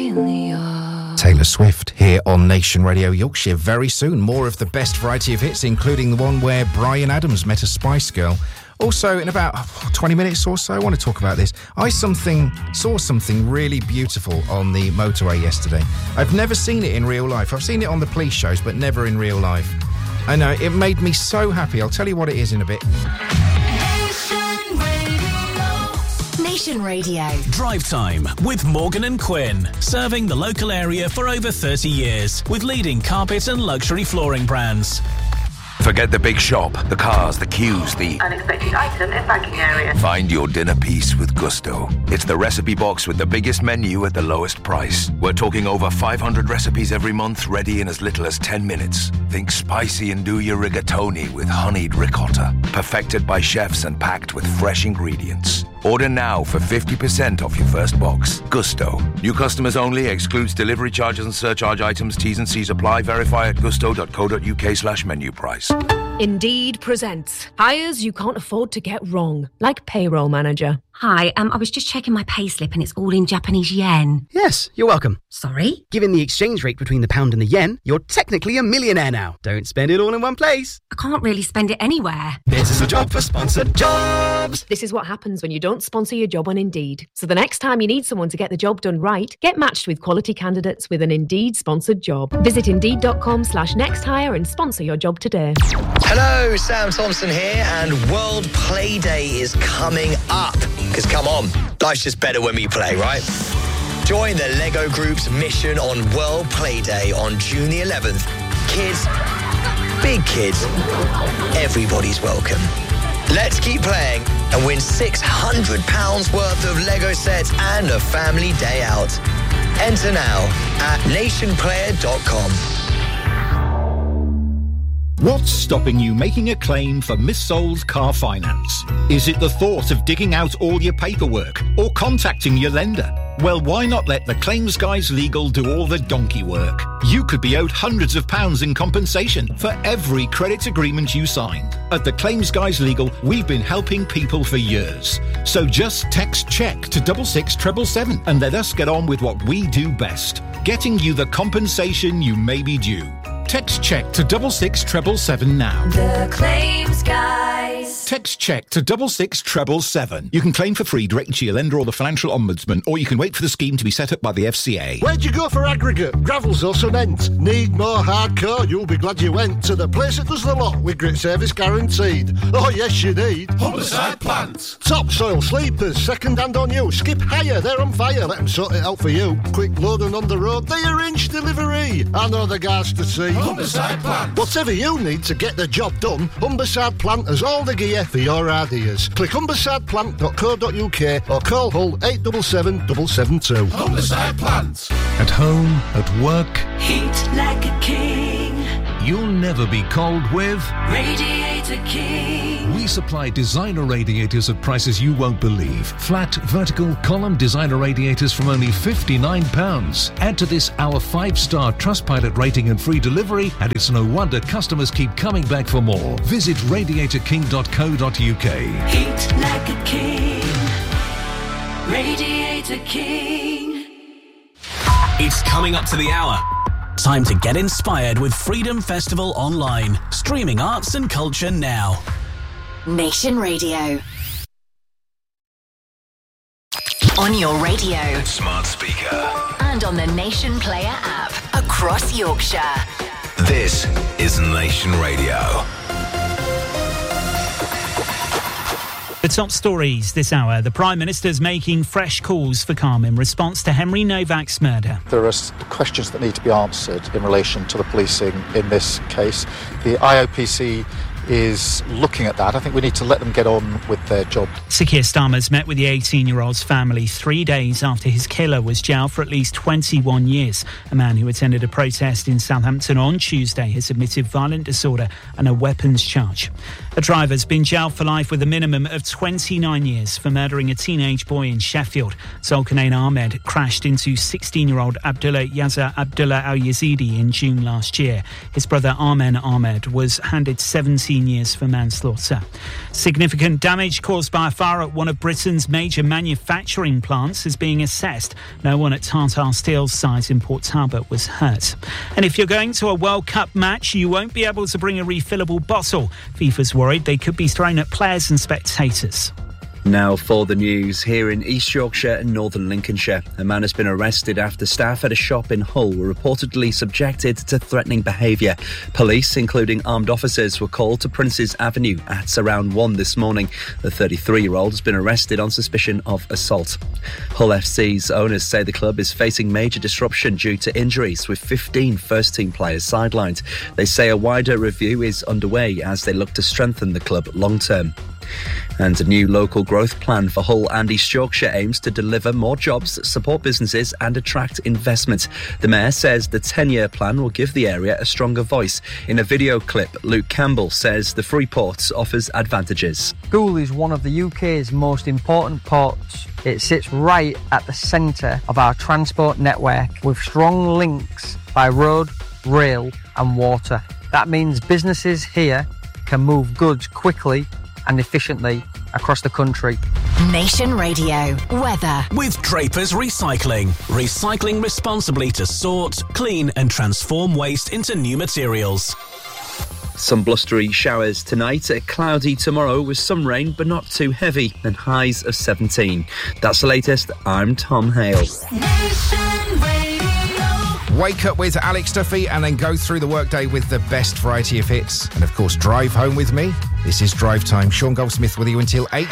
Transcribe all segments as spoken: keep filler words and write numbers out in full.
really are. Taylor Swift here on Nation Radio Yorkshire. Very soon, more of the best variety of hits, including the one where Bryan Adams met a Spice Girl. Also, in about twenty minutes or so, I want to talk about this. I something saw something really beautiful on the motorway yesterday. I've never seen it in real life. I've seen it on the police shows, but never in real life. I know, it made me so happy. I'll tell you what it is in a bit. Nation Radio. Drive Time with Morgan and Quinn. Serving the local area for over thirty years with leading carpet and luxury flooring brands. Forget the big shop, the cars, the queues, the unexpected item in banking area. Find your dinner piece with Gusto. It's the recipe box with the biggest menu at the lowest price. We're talking over five hundred recipes every month, ready in as little as ten minutes. Think spicy and do your rigatoni with honeyed ricotta. Perfected by chefs and packed with fresh ingredients. Order now for fifty percent off your first box. Gusto. New customers only. Excludes delivery charges and surcharge items. T's and C's apply. Verify at gusto.co.uk slash menu price. Indeed presents hires you can't afford to get wrong, like payroll manager. Hi, um, I was just checking my payslip and it's all in Japanese yen. Yes, you're welcome. Sorry? Given the exchange rate between the pound and the yen, you're technically a millionaire now. Don't spend it all in one place. I can't really spend it anywhere. This is a job for sponsored jobs. This is what happens when you don't sponsor your job on Indeed. So the next time you need someone to get the job done right, get matched with quality candidates with an Indeed sponsored job. Visit indeed.com slash next hire and sponsor your job today. Hello, Sam Thompson here, and World Play Day is coming up. Because come on, life's just better when we play, right? Join the Lego Group's mission on World Play Day on June the eleventh. Kids, big kids, everybody's welcome. Let's keep playing and win six hundred pounds worth of Lego sets and a family day out. Enter now at nation player dot com. What's stopping you making a claim for missold car finance? Is it the thought of digging out all your paperwork or contacting your lender? Well, why not let the Claims Guys Legal do all the donkey work? You could be owed hundreds of pounds in compensation for every credit agreement you signed. At the Claims Guys Legal, we've been helping people for years. So just text CHECK to double six treble seven and let us get on with what we do best, getting you the compensation you may be due. Text CHECK to double six treble seven now. The Claims Guys. Text CHECK to double six treble seven. You can claim for free directly to your lender or the financial ombudsman, or you can wait for the scheme to be set up by the F C A. Where'd you go for aggregate, gravels or cement? Need more hardcore? You'll be glad you went to the place that does the lot with grit service guaranteed. Oh yes, you need Humberside Plant. Topsoil, sleepers, second hand on you. Skip higher, they're on fire. Let them sort it out for you. Quick load and on the road, they arrange delivery. I know the guys to see. Humberside Plant. Whatever you need to get the job done, Humberside Plant has all the gear for your ideas. Click humberside plant dot co dot uk or call Hull eight seven seven seven seven two. Humberside Plant. At home, at work, Heat like a king. You'll never be cold with Radiator King. We supply designer radiators at prices you won't believe. Flat, vertical, column designer radiators from only fifty-nine pounds. Add to this our five-star Trustpilot rating and free delivery, and it's no wonder customers keep coming back for more. Visit radiator king dot co dot uk. Heat like a king. Radiator King. It's coming up to the hour. Time to get inspired with Freedom Festival Online. Streaming arts and culture now. Nation Radio. On your radio. Smart speaker. And on the Nation Player app. Across Yorkshire. This is Nation Radio. The top stories this hour. The Prime Minister's making fresh calls for calm in response to Henry Novak's murder. There are questions that need to be answered in relation to the policing in this case. The I O P C is looking at that. I think we need to let them get on with their job. Sir Keir Starmer's met with the eighteen-year-old's family three days after his killer was jailed for at least twenty-one years. A man who attended a protest in Southampton on Tuesday has admitted violent disorder and a weapons charge. A driver's been jailed for life with a minimum of twenty-nine years for murdering a teenage boy in Sheffield. Zulkarnain Ahmed crashed into sixteen-year-old Abdullah Yazza Abdullah Al-Yazidi in June last year. His brother Armen Ahmed was handed seventeen years for manslaughter. Significant damage caused by a fire at one of Britain's major manufacturing plants is being assessed. No one at Tata Steel's site in Port Talbot was hurt. And if you're going to a World Cup match, you won't be able to bring a refillable bottle. FIFA's worried they could be thrown at players and spectators. Now for the news. Here in East Yorkshire and Northern Lincolnshire, a man has been arrested after staff at a shop in Hull were reportedly subjected to threatening behaviour. Police, including armed officers, were called to Princes Avenue at around one this morning. The thirty-three-year-old has been arrested on suspicion of assault. Hull F C's owners say the club is facing major disruption due to injuries, with fifteen first-team players sidelined. They say a wider review is underway as they look to strengthen the club long-term. And a new local growth plan for Hull and East Yorkshire aims to deliver more jobs, support businesses and attract investment. The Mayor says the ten-year plan will give the area a stronger voice. In a video clip, Luke Campbell says the free port offers advantages. Goole is one of the U K's most important ports. It sits right at the centre of our transport network with strong links by road, rail and water. That means businesses here can move goods quickly and efficiently across the country. Nation Radio weather. With Draper's Recycling. Recycling responsibly to sort, clean and transform waste into new materials. Some blustery showers tonight, cloudy tomorrow with some rain but not too heavy, and highs of seventeen. That's the latest. I'm Tom Hale. Wake up with Alex Duffy and then go through the workday with the best variety of hits. And of course, drive home with me. This is Drive Time. Sean Goldsmith with you until eight.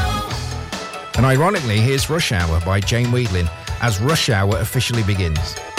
And ironically, here's Rush Hour by Jane Wiedlin as Rush Hour officially begins.